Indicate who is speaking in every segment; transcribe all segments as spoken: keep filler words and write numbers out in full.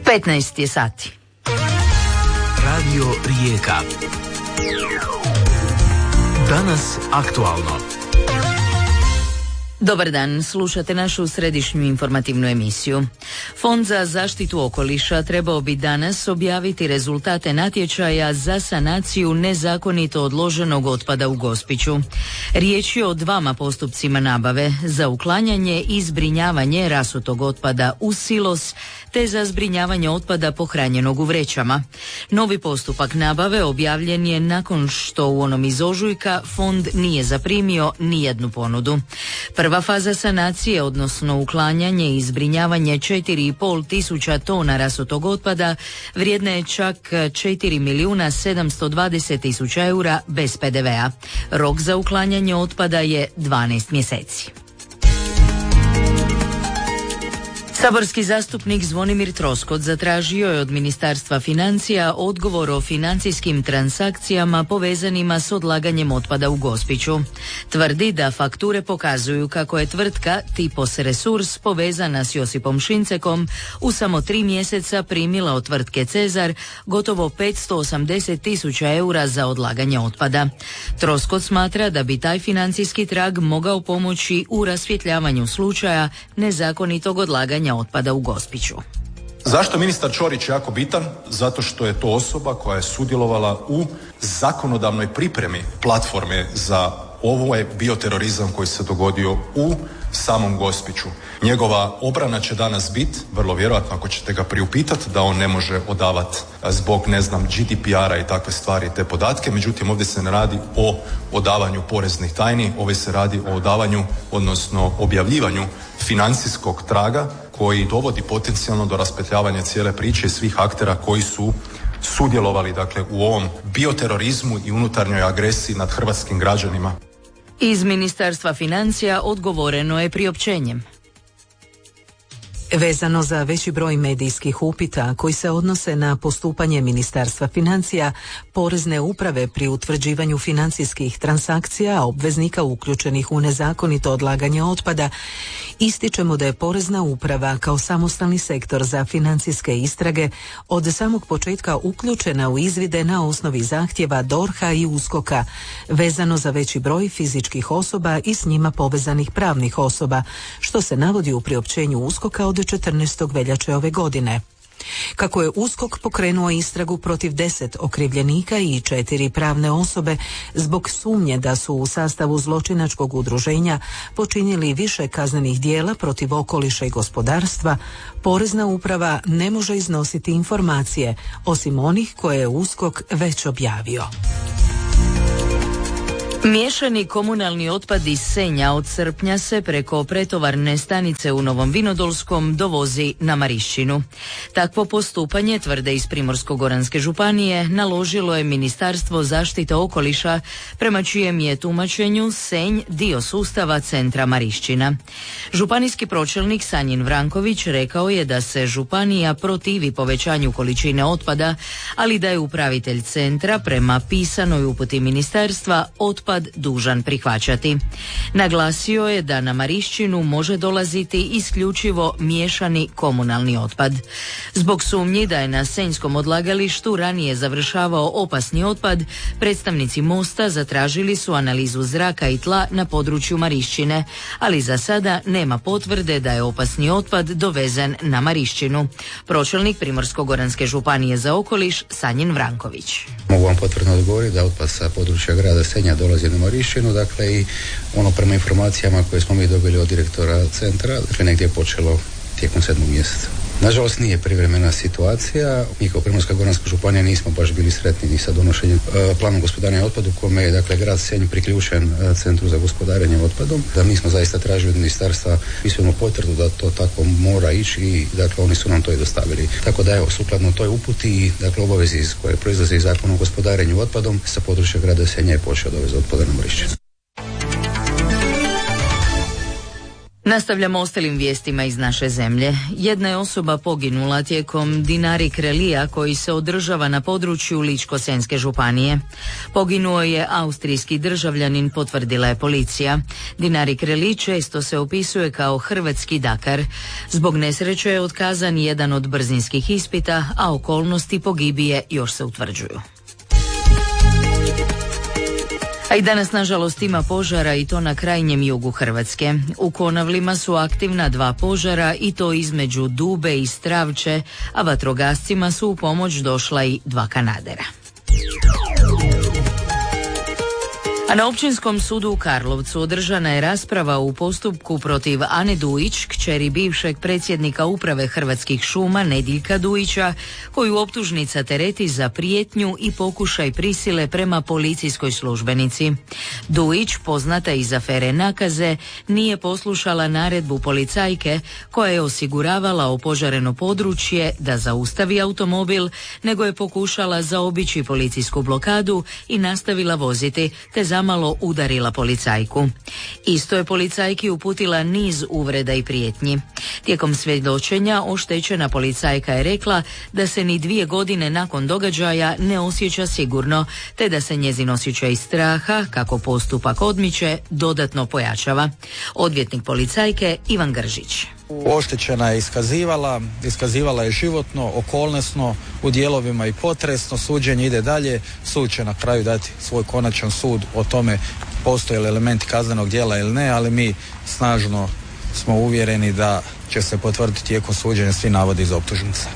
Speaker 1: petnaest je sati.
Speaker 2: Radio Rijeka. Danas aktualno.
Speaker 1: Dobar dan, slušate našu središnju informativnu emisiju. Fond za zaštitu okoliša trebao bi danas objaviti rezultate natječaja za sanaciju nezakonito odloženog otpada u Gospiću. Riječ je o dvama postupcima nabave za uklanjanje i zbrinjavanje rasutog otpada u silos te za zbrinjavanje otpada pohranjenog u vrećama. Novi postupak nabave objavljen je nakon što u onom iz ožujka fond nije zaprimio nijednu ponudu. Prva faza sanacije, odnosno uklanjanje i zbrinjavanje četiri i pol tisuća tona rasutog otpada, vrijedna je čak četiri milijuna sedamsto dvadeset tisuća eura bez pe de vea. Rok za uklanjanje otpada je dvanaest mjeseci. Saborski zastupnik Zvonimir Troskot zatražio je od Ministarstva financija odgovor o financijskim transakcijama povezanima s odlaganjem otpada u Gospiću. Tvrdi da fakture pokazuju kako je tvrtka Tipos Resurs povezana s Josipom Šincekom u samo tri mjeseca primila od tvrtke Cezar gotovo petsto osamdeset tisuća eura za odlaganje otpada. Troskot smatra da bi taj financijski trag mogao pomoći u rasvjetljavanju slučaja nezakonitog odlaganja otpada u Gospiću.
Speaker 3: Zašto ministar Ćorić jako bitan? Zato što je to osoba koja je sudjelovala u zakonodavnoj pripremi platforme za ovo je bioterorizam koji se dogodio u samom Gospiću. Njegova obrana će danas biti, vrlo vjerojatno ako ćete ga priupitati, da on ne može odavati zbog, ne znam, G D P R-a i takve stvari, te podatke. Međutim, ovdje se ne radi o odavanju poreznih tajni, ovdje se radi o odavanju, odnosno objavljivanju financijskog traga koji dovodi potencijalno do raspetljavanja cijele priče i svih aktera koji su sudjelovali, dakle, u ovom bioterorizmu i unutarnjoj agresiji nad hrvatskim građanima.
Speaker 1: Iz Ministarstva financija odgovoreno je priopćenjem.
Speaker 4: Vezano za veći broj medijskih upita koji se odnose na postupanje Ministarstva financija, porezne uprave pri utvrđivanju financijskih transakcija obveznika uključenih u nezakonito odlaganje otpada, ističemo da je porezna uprava kao samostalni sektor za financijske istrage od samog početka uključena u izvide na osnovi zahtjeva D O R H-a i USKOK-a, vezano za veći broj fizičkih osoba i s njima povezanih pravnih osoba, što se navodi u priopćenju USKOK-a od četrnaestog veljače ove godine. Kako je USKOK pokrenuo istragu protiv deset okrivljenika i četiri pravne osobe zbog sumnje da su u sastavu zločinačkog udruženja počinili više kaznenih dijela protiv okoliša i gospodarstva, porezna uprava ne može iznositi informacije osim onih koje je USKOK već objavio.
Speaker 1: Miješani komunalni otpad iz Senja od srpnja se preko pretovarne stanice u Novom Vinodolskom dovozi na Marišćinu. Takvo postupanje, tvrde iz Primorsko-goranske županije, naložilo je Ministarstvo zaštite okoliša, prema čijem je tumačenju Senj dio sustava centra Marišćina. Županijski pročelnik Sanjin Vranković rekao je da se županija protivi povećanju količine otpada, ali da je upravitelj centra prema pisanoj uputi ministarstva otpad dužan prihvaćati. Naglasio je da na Marišćinu može dolaziti isključivo miješani komunalni otpad. Zbog sumnji da je na senjskom odlagalištu ranije završavao opasni otpad, predstavnici Mosta zatražili su analizu zraka i tla na području Marišćine, ali za sada nema potvrde da je opasni otpad dovezen na Marišćinu. Pročelnik Primorsko-goranske županije za okoliš Sanjin Vranković.
Speaker 5: Mogu vam potvrdno odgovoriti da otpad sa područja grada Senja dolazi na Marišćinu, dakle i ono prema informacijama koje smo mi dobili od direktora centra, dakle negdje je počelo tijekom sedmog mjeseca. Nažalost nije privremena situacija. Mi kao Primorsko-goranska županija nismo baš bili sretni ni sa donošenjem e, plana gospodarenja otpadu kome je, dakle, grad Senj priključen e, centru za gospodarenje otpadom. Da mi smo zaista tražili od ministarstva pismenu potvrdu da to tako mora ići i, dakle, oni su nam to i dostavili. Tako da evo, sukladno toj uputi i, dakle, obavezi iz koje proizlaze iz zakona o gospodarenju otpadom, sa područja grada Senja je počeo dovez otpada na Marišćinu.
Speaker 1: Nastavljamo ostalim vijestima iz naše zemlje. Jedna je osoba poginula tijekom Dinarik relija koji se održava na području Ličko-senjske županije. Poginuo je austrijski državljanin, potvrdila je policija. Dinarik reli često se opisuje kao hrvatski Dakar. Zbog nesreće je otkazan jedan od brzinskih ispita, a okolnosti pogibije još se utvrđuju. A i danas, nažalost, ima požara i to na krajnjem jugu Hrvatske. U Konavlima su aktivna dva požara i to između Dube i Stravče, a vatrogascima su u pomoć došla i dva kanadera. A na Općinskom sudu u Karlovcu održana je rasprava u postupku protiv Ane Dujić, kćeri bivšeg predsjednika uprave Hrvatskih šuma Nediljka Dujića, koju optužnica tereti za prijetnju i pokušaj prisile prema policijskoj službenici. Dujić, poznata iz afere Nakaze, nije poslušala naredbu policajke koja je osiguravala opožareno područje da zaustavi automobil, nego je pokušala zaobići policijsku blokadu i nastavila voziti, te zamalo udarila policajku. Isto je policajki uputila niz uvreda i prijetnji. Tijekom svjedočenja oštećena policajka je rekla da se ni dvije godine nakon događaja ne osjeća sigurno, te da se njezin osjećaj straha, kako postupak odmiče, dodatno pojačava. Odvjetnik policajke Ivan Gržić.
Speaker 6: Oštećena je iskazivala, iskazivala je životno, okolnosno, u dijelovima i potresno, suđenje ide dalje, sud će na kraju dati svoj konačan sud o tome postoje li elementi kaznenog djela ili ne, ali mi snažno smo uvjereni da će se potvrditi tijekom suđenja svi navodi iz optužnice.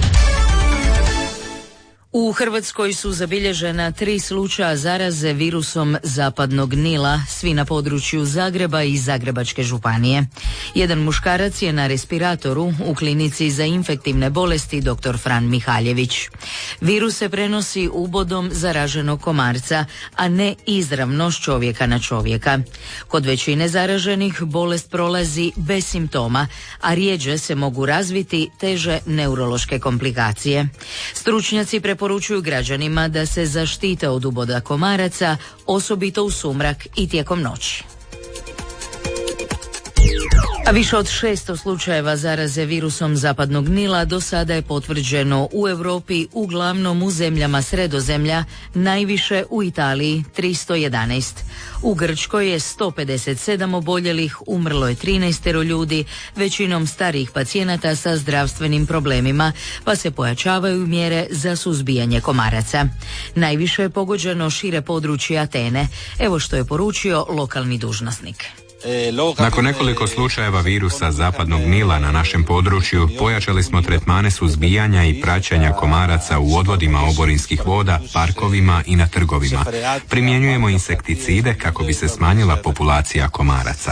Speaker 1: U Hrvatskoj su zabilježena tri slučaja zaraze virusom zapadnog Nila, svi na području Zagreba i Zagrebačke županije. Jedan muškarac je na respiratoru u klinici za infektivne bolesti doktor Fran Mihaljević. Virus se prenosi ubodom zaraženog komarca, a ne izravno s čovjeka na čovjeka. Kod većine zaraženih bolest prolazi bez simptoma, a rijeđe se mogu razviti teže neurološke komplikacije. Stručnjaci preporučuju građanima da se zaštite od uboda komaraca, osobito u sumrak i tijekom noći. A više od šesto slučajeva zaraze virusom zapadnog Nila do sada je potvrđeno u Europi, uglavnom u zemljama Sredozemlja, najviše u Italiji tristo jedanaest. U Grčkoj je sto pedeset sedam oboljelih, umrlo je trinaest ljudi, većinom starijih pacijenata sa zdravstvenim problemima, pa se pojačavaju mjere za suzbijanje komaraca. Najviše je pogođeno šire područje Atene. Evo što je poručio lokalni dužnosnik.
Speaker 7: Nakon nekoliko slučajeva virusa zapadnog Nila na našem području, pojačali smo tretmane suzbijanja i praćenja komaraca u odvodima oborinskih voda, parkovima i na trgovima. Primjenjujemo insekticide kako bi se smanjila populacija komaraca.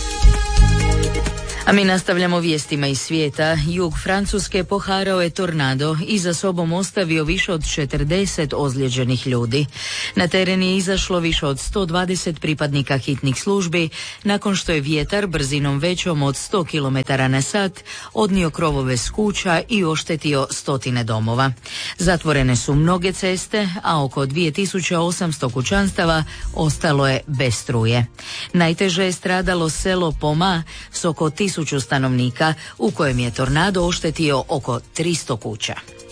Speaker 1: A mi nastavljamo vijestima iz svijeta. Jug Francuske poharao je tornado i za sobom ostavio više od četrdeset ozlijeđenih ljudi. Na teren je izašlo više od sto dvadeset pripadnika hitnih službi nakon što je vjetar brzinom većom od sto kilometara na sat odnio krovove s kuća i oštetio stotine domova. Zatvorene su mnoge ceste, a oko dvije tisuće osamsto kućanstava ostalo je bez struje. Najteže je stradalo selo Poma s oko tisuću stanovnika, u kojem je tornado oštetio oko tristo kuća.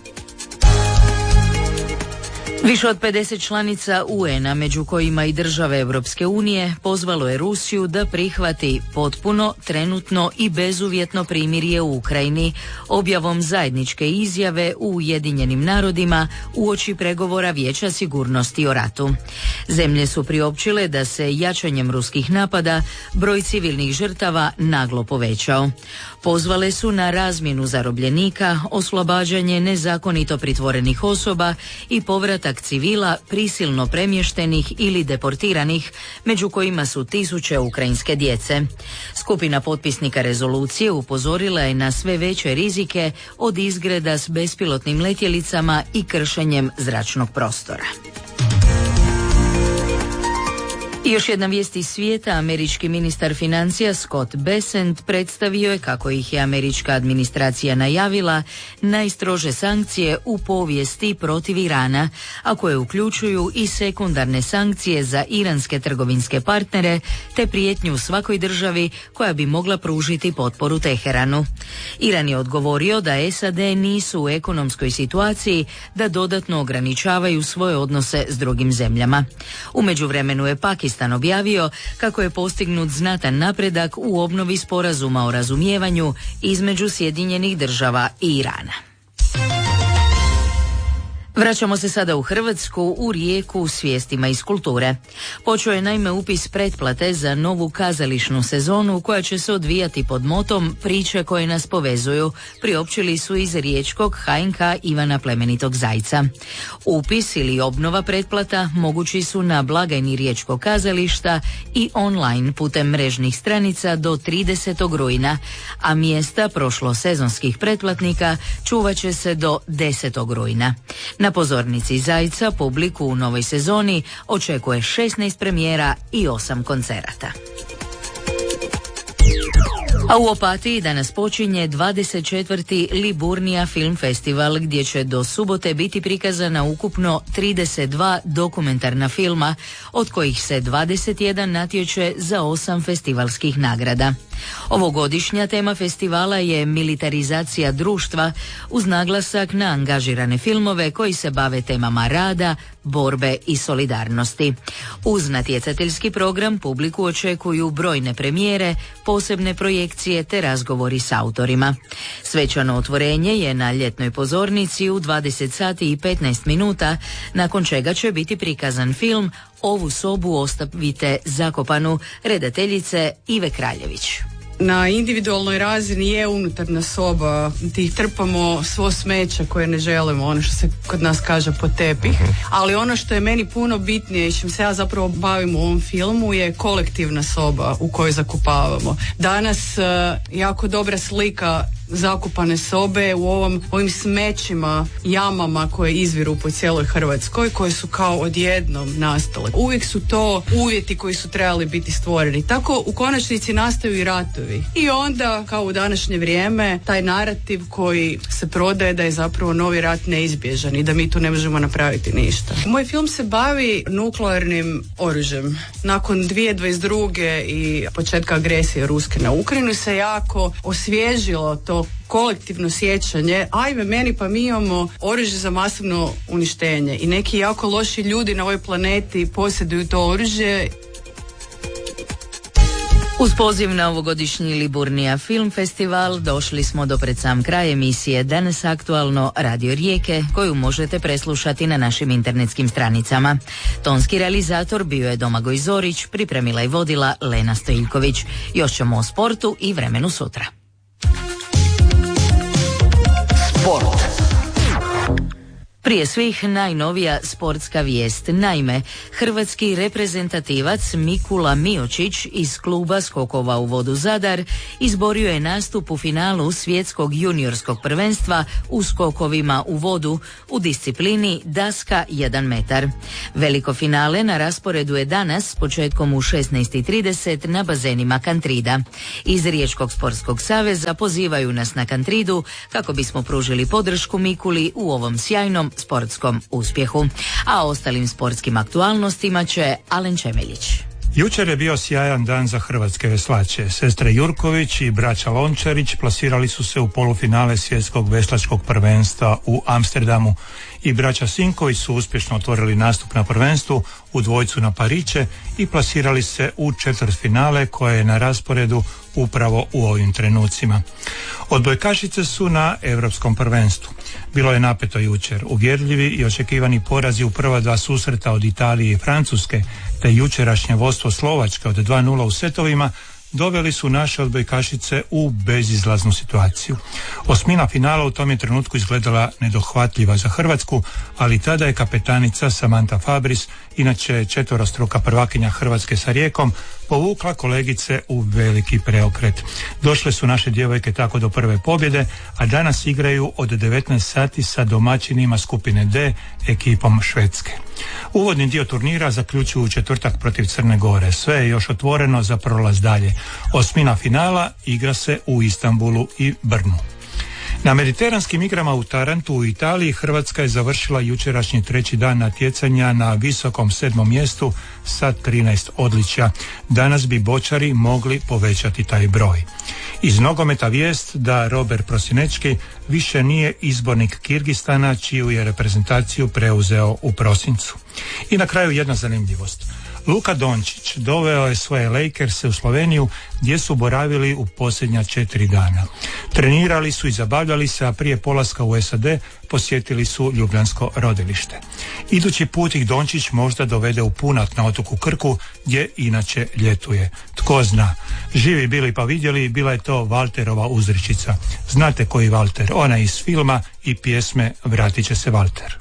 Speaker 1: Više od pedeset članica U N-a, među kojima i države Europske unije, pozvalo je Rusiju da prihvati potpuno, trenutno i bezuvjetno primirje u Ukrajini objavom zajedničke izjave u Ujedinjenim narodima uoči pregovora Vijeća sigurnosti o ratu. Zemlje su priopćile da se jačanjem ruskih napada broj civilnih žrtava naglo povećao. Pozvale su na razmjenu zarobljenika, oslobađanje nezakonito pritvorenih osoba i povratak civila prisilno premještenih ili deportiranih, među kojima su tisuće ukrajinske djece. Skupina potpisnika rezolucije upozorila je na sve veće rizike od izgreda s bespilotnim letjelicama i kršenjem zračnog prostora. I još jedna vijest iz svijeta. Američki ministar financija Scott Bessent predstavio je, kako ih je američka administracija najavila, najstrože sankcije u povijesti protiv Irana, a koje uključuju i sekundarne sankcije za iranske trgovinske partnere te prijetnju svakoj državi koja bi mogla pružiti potporu Teheranu. Iran je odgovorio da S A D nisu u ekonomskoj situaciji da dodatno ograničavaju svoje odnose s drugim zemljama. U međuvremenu je Pakistan Pakistan objavio kako je postignut znatan napredak u obnovi sporazuma o razumijevanju između Sjedinjenih država i Irana. Vraćamo se sada u Hrvatsku, u Rijeku, s vijestima iz kulture. Počeo je naime upis pretplate za novu kazališnu sezonu koja će se odvijati pod motom Priče koje nas povezuju, priopćili su iz riječkog H N K Ivana Plemenitog Zajca. Upis ili obnova pretplata mogući su na blagajni Riječkog kazališta i online putem mrežnih stranica do tridesetog rujna, a mjesta prošlosezonskih pretplatnika čuvat će se do desetog rujna. Na pozornici Zajca publiku u novoj sezoni očekuje šesnaest premijera i osam koncerata. A u Opatiji danas počinje dvadeset četvrti Liburnija film festival gdje će do subote biti prikazana ukupno trideset dva dokumentarna filma, od kojih se dvadeset jedan natječe za osam festivalskih nagrada. Ovogodišnja tema festivala je militarizacija društva uz naglasak na angažirane filmove koji se bave temama rada, borbe i solidarnosti. Uz natjecateljski program publiku očekuju brojne premijere, posebne projekcije te razgovori s autorima. Svečano otvorenje je na ljetnoj pozornici u dvadeset sati i petnaest minuta, nakon čega će biti prikazan film Ovu sobu ostavite zakopanu redateljice Ive Kraljević.
Speaker 8: Na individualnoj razini je unutarnja soba, ti trpamo svo smeće koje ne želimo, ono što se kod nas kaže pod tepih, ali ono što je meni puno bitnije i čim se ja zapravo bavim u ovom filmu je kolektivna soba u kojoj zakupavamo. Danas uh, jako dobra slika zakupane sobe u ovom, ovim smećima, jamama koje izviru po cijeloj Hrvatskoj, koje su kao odjednom nastale. Uvijek su to uvjeti koji su trebali biti stvoreni. Tako u konačnici nastaju i ratovi. I onda, kao u današnje vrijeme, taj narativ koji se prodaje da je zapravo novi rat neizbježan i da mi tu ne možemo napraviti ništa. Moj film se bavi nuklearnim oružjem. Nakon dvije tisuće dvadeset druge i početka agresije Ruske na Ukrajinu se jako osvježilo to kolektivno sjećanje, ajme meni pa mi imamo oružje za masovno uništenje i neki jako loši ljudi na ovoj planeti posjeduju to oružje.
Speaker 1: Uz poziv na ovogodišnji Liburnija film festival došli smo do pred sam kraj emisije Danas aktualno Radio Rijeke, koju možete preslušati na našim internetskim stranicama. Tonski realizator bio je Domagoj Zorić, pripremila i vodila Lena Stojiljković. Još ćemo o sportu i vremenu sutra. Sport. Prije svih najnovija sportska vijest. Naime, hrvatski reprezentativac Mikula Miočić iz kluba skokova u vodu Zadar izborio je nastup u finalu svjetskog juniorskog prvenstva u skokovima u vodu u disciplini daska jedan metar. Veliko finale na rasporedu je danas s početkom u šesnaest i trideset na bazenima Kantrida. Iz Riječkog sportskog saveza pozivaju nas na Kantridu kako bismo pružili podršku Mikuli u ovom sjajnom sportskom uspjehu. A o ostalim sportskim aktualnostima će Alen Čemeljić.
Speaker 9: Jučer je bio sjajan dan za hrvatske veslače. Sestre Jurković i braća Lončarić plasirali su se u polufinale svjetskog veslačkog prvenstva u Amsterdamu i braća Sinković su uspješno otvorili nastup na prvenstvu u dvojcu na pariće i plasirali se u četvrtfinale koje je na rasporedu upravo u ovim trenucima. Odbojkašice su na europskom prvenstvu. Bilo je napeto jučer. Uvjerljivi i očekivani porazi u prva dva susreta od Italije i Francuske te jučerašnje vodstvo Slovačke od dva nula u setovima doveli su naše odbojkašice u bezizlaznu situaciju. Osmina finala u tom je trenutku izgledala nedohvatljiva za Hrvatsku, ali tada je kapetanica Samantha Fabris, inače četvorostruka prvakinja Hrvatske sa Rijekom, povukla kolegice u veliki preokret. Došle su naše djevojke tako do prve pobjede, a danas igraju od devetnaest sati sa domaćinima skupine D, ekipom Švedske. Uvodni dio turnira zaključuju u četvrtak protiv Crne Gore. Sve je još otvoreno za prolaz dalje. Osmina finala igra se u Istanbulu i Brnu. Na mediteranskim igrama u Tarantu u Italiji Hrvatska je završila jučerašnji treći dan natjecanja na visokom sedmom mjestu sa trinaest odličja. Danas bi bočari mogli povećati taj broj. Iz nogometa vijest da Robert Prosinečki više nije izbornik Kirgistana, čiju je reprezentaciju preuzeo u prosincu. I na kraju jedna zanimljivost. Luka Dončić doveo je svoje Lakers u Sloveniju gdje su boravili u posljednja četiri dana. Trenirali su i zabavljali se, a prije polaska u S A D posjetili su ljubljansko rodilište. Idući put ih Dončić možda dovede u Punat na otoku Krku gdje inače ljetuje. Tko zna? Živi bili pa vidjeli, bila je to Valterova uzrečica. Znate koji Valter? Ona iz filma i pjesme Vratit će se Valter.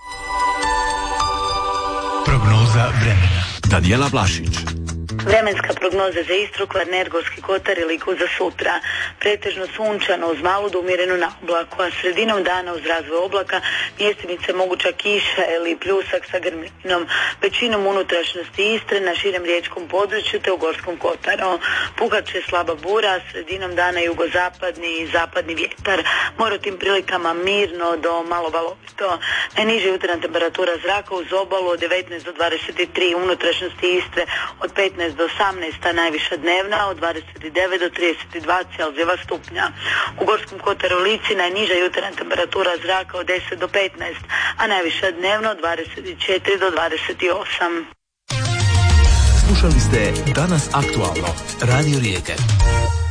Speaker 2: Prognoza vremena. Danijela Vlašić.
Speaker 10: Vremenska prognoza za Istru, Kvarner, Gorski kotar i Liku za sutra. Pretežno sunčano uz malu do umjerenu naoblaku, a sredinom dana uz razvoj oblaka mjestimice moguća kiša ili pljusak sa grmljinom. Većinom unutrašnjosti Istre na širem riječkom području te u Gorskom kotaru. Puhat će slaba bura, a sredinom dana jugozapadni i zapadni vjetar. More u tim prilikama mirno do malo valovito. Najniža jutarnja temperatura zraka uz obalu od devetnaest do dvadeset tri, unutrašnjosti Istre od petnaest do osamnaest, a najviša dnevna od dvadeset devet do trideset dva Celzijeva stupnja. U Gorskom kotaru i Lici najniža jutarnja temperatura zraka od deset do petnaest, a najviša dnevna od dvadeset četiri do dvadeset osam.
Speaker 2: Slušali ste Danas aktualno, Radio Rijeke.